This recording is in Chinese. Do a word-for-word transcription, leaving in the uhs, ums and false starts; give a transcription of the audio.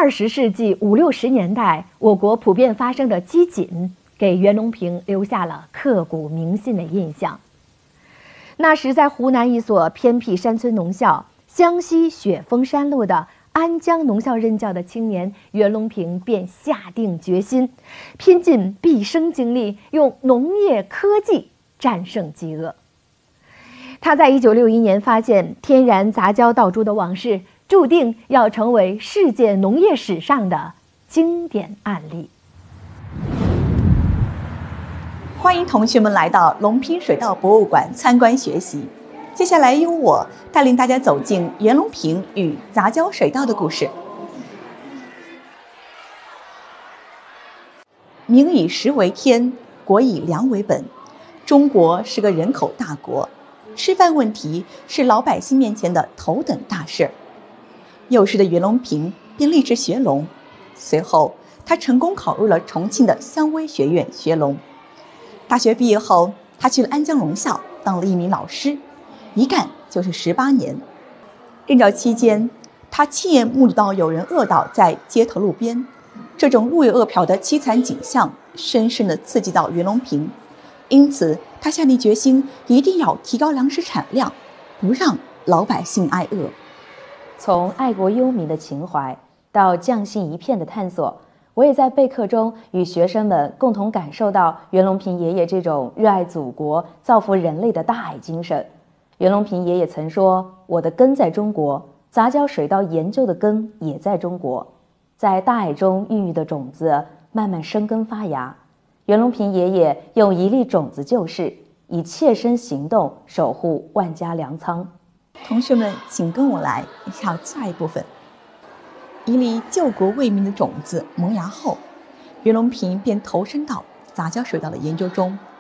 二十世纪五六十年代，我国普遍发生的饥馑，给袁隆平留下了刻骨铭心的印象。那时，在湖南一所偏僻山村农校，湘西雪峰山路的安江农校任教的青年袁隆平便下定决心，拼尽毕生精力，用农业科技战胜饥饿。他在一九六一年发现天然杂交稻株的往事，注定要成为世界农业史上的经典案例。 欢迎同学们来到隆平水稻博物馆参观学习。接下来由我带领大家走进袁隆平与杂交水稻的故事。民以食为天，国以粮为本。中国是个人口大国，吃饭问题是老百姓面前的头等大事。幼时的袁隆平便立志学农，随后他成功考入了重庆的湘威学院学农。大学毕业后，他去了安江农校当了一名老师，一干就是十八年。任教期间，他亲眼目睹到有人饿倒在街头路边，这种路有饿殍的凄惨景象深深地刺激到袁隆平，因此他下定决心一定要提高粮食产量，不让老百姓挨饿。 从爱国忧民的情怀到匠心一片的探索，我也在备课中与学生们共同感受到袁隆平爷爷这种热爱祖国、造福人类的大爱精神。袁隆平爷爷曾说：“我的根在中国，杂交水稻研究的根也在中国。”在大爱中孕育的种子慢慢生根发芽，袁隆平爷爷用一粒种子救世，以切身行动守护万家粮仓。 同学们，请跟我来到下一部分。一粒救国为民的种子萌芽后，袁隆平便投身到杂交水稻的研究中。